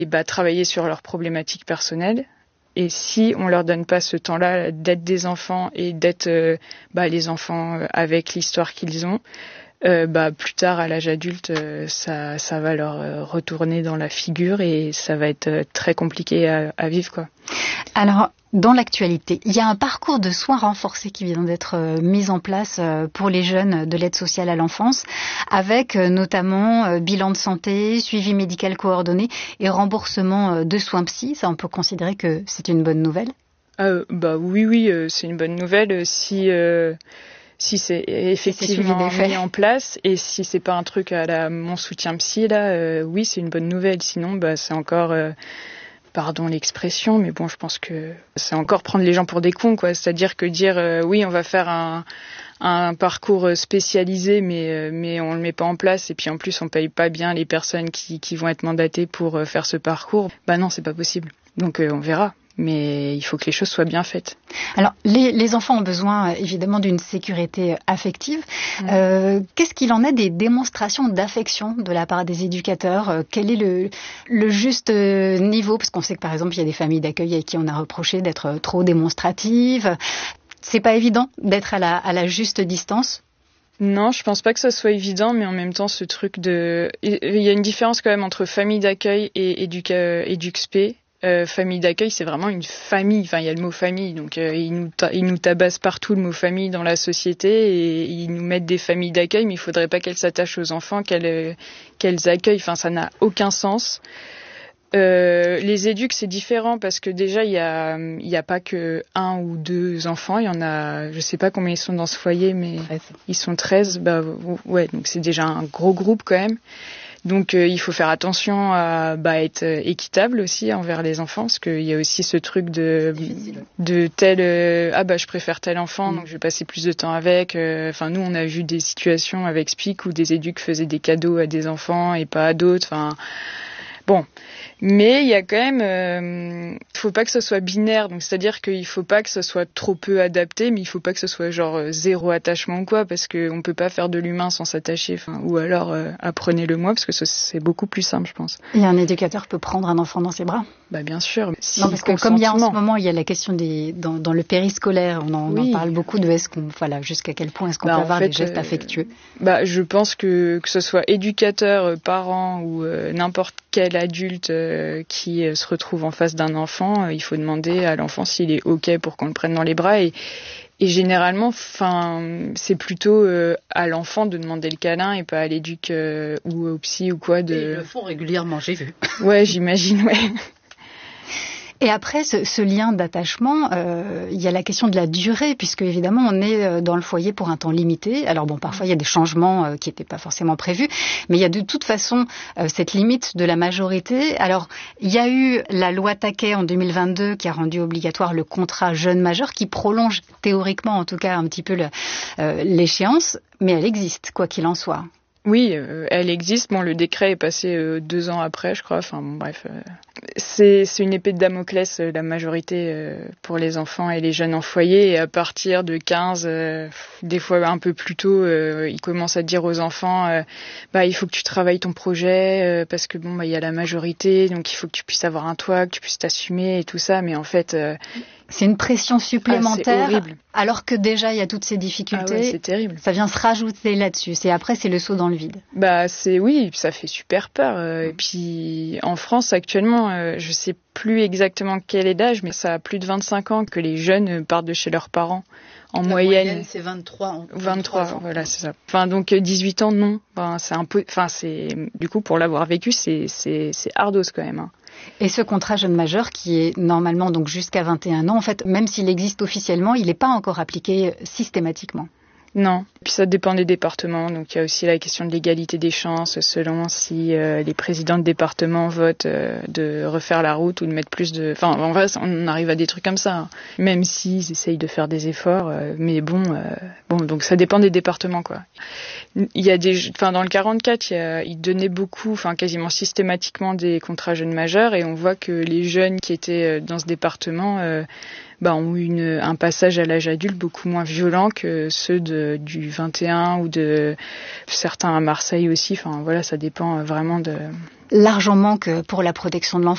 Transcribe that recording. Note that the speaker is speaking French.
et travailler sur leurs problématiques personnelles. Et si on leur donne pas ce temps-là d'être des enfants et d'être les enfants avec l'histoire qu'ils ont, plus tard à l'âge adulte, ça va leur retourner dans la figure et ça va être très compliqué à vivre, quoi. Alors, dans l'actualité, il y a un parcours de soins renforcés qui vient d'être mis en place pour les jeunes de l'aide sociale à l'enfance, avec notamment bilan de santé, suivi médical coordonné et remboursement de soins psy. Ça, on peut considérer que c'est une bonne nouvelle. Oui, c'est une bonne nouvelle si c'est effectivement mis en place et si c'est pas un truc à la mon soutien psy là, oui, c'est une bonne nouvelle. Sinon, c'est encore pardon l'expression, mais bon, je pense que c'est encore prendre les gens pour des cons, quoi. C'est-à-dire que dire oui, on va faire un parcours spécialisé, mais on le met pas en place, et puis en plus on paye pas bien les personnes qui vont être mandatées pour faire ce parcours. Non, c'est pas possible. Donc on verra. Mais il faut que les choses soient bien faites. Alors, les enfants ont besoin évidemment d'une sécurité affective. Qu'est-ce qu'il en est des démonstrations d'affection de la part des éducateurs ? Quel est le juste niveau ? Parce qu'on sait que par exemple, il y a des familles d'accueil à qui on a reproché d'être trop démonstratives. C'est pas évident d'être à la juste distance ? Non, je pense pas que ça soit évident, mais en même temps, ce truc il y a une différence quand même entre famille d'accueil et EduxP. Famille d'accueil, c'est vraiment une famille. Enfin, il y a le mot famille, donc ils nous tabassent partout le mot famille dans la société et ils nous mettent des familles d'accueil, mais il faudrait pas qu'elles s'attachent aux enfants, qu'elles accueillent. Enfin, ça n'a aucun sens. Les éducs, c'est différent parce que déjà il y a pas que un ou deux enfants, il y en a, je sais pas combien ils sont dans ce foyer, mais 13. Ils sont 13. Ouais, donc c'est déjà un gros groupe quand même. Donc il faut faire attention à être équitable aussi envers les enfants, parce qu'il y a aussi ce truc de tel je préfère tel enfant, donc je vais passer plus de temps avec. Nous on a vu des situations avec Spic où des éducs faisaient des cadeaux à des enfants et pas à d'autres. Bon, mais il y a quand même, faut pas que ce soit binaire, donc c'est-à-dire qu'il faut pas que ce soit trop peu adapté, mais il faut pas que ce soit genre zéro attachement ou quoi, parce que on peut pas faire de l'humain sans s'attacher, ou alors apprenez-le-moi, parce que c'est beaucoup plus simple, je pense. Et un éducateur peut prendre un enfant dans ses bras ? Bien sûr. Non, parce que comme il y a en ce moment, il y a la question dans le périscolaire, on en parle beaucoup de jusqu'à quel point est-ce qu'on peut avoir des gestes affectueux. Je pense que ce soit éducateur, parent ou n'importe quel adulte qui se retrouve en face d'un enfant, il faut demander à l'enfant s'il est OK pour qu'on le prenne dans les bras et généralement, c'est plutôt à l'enfant de demander le câlin et pas à l'éduc ou au psy ou quoi. Et ils le font régulièrement, j'ai vu. Ouais, j'imagine, ouais. Et après, ce lien d'attachement, il y a la question de la durée, puisque évidemment, on est dans le foyer pour un temps limité. Alors parfois, il y a des changements qui n'étaient pas forcément prévus, mais il y a de toute façon cette limite de la majorité. Alors, il y a eu la loi Taquet en 2022 qui a rendu obligatoire le contrat jeune majeur, qui prolonge théoriquement, en tout cas, un petit peu l'échéance, mais elle existe, quoi qu'il en soit. Oui, elle existe. Le décret est passé 2 ans après, je crois. C'est une épée de Damoclès, la majorité pour les enfants et les jeunes en foyer. Et à partir de 15, des fois un peu plus tôt, ils commencent à dire aux enfants, il faut que tu travailles ton projet parce que il y a la majorité, donc il faut que tu puisses avoir un toit, que tu puisses t'assumer et tout ça. Mais en fait, c'est une pression supplémentaire, c'est horrible. Alors que déjà il y a toutes ces difficultés. Ah ouais, c'est terrible. Ça vient se rajouter là-dessus. Après, c'est le saut dans le vide. Ça fait super peur. Et puis en France actuellement, je sais plus exactement quel est l'âge, mais ça a plus de 25 ans que les jeunes partent de chez leurs parents. En moyenne, c'est 23. 23 ans. Voilà, c'est ça. Donc 18 ans, non. C'est un peu. Du coup, pour l'avoir vécu, c'est ardos quand même. Et ce contrat jeune majeur qui est normalement donc jusqu'à 21 ans, en fait, même s'il existe officiellement, il n'est pas encore appliqué systématiquement. Non. Puis ça dépend des départements. Donc il y a aussi la question de l'égalité des chances selon si les présidents de département votent de refaire la route ou de mettre plus de... en vrai, on arrive à des trucs comme ça. Même s'ils essayent de faire des efforts. Mais donc ça dépend des départements, quoi. Il y a dans le 44, ils donnaient beaucoup, quasiment systématiquement des contrats jeunes majeurs et on voit que les jeunes qui étaient dans ce département ont eu un passage à l'âge adulte beaucoup moins violent que ceux du 21 ou de certains à Marseille aussi. Ça dépend vraiment de... L'argent manque pour la protection de l'enfant.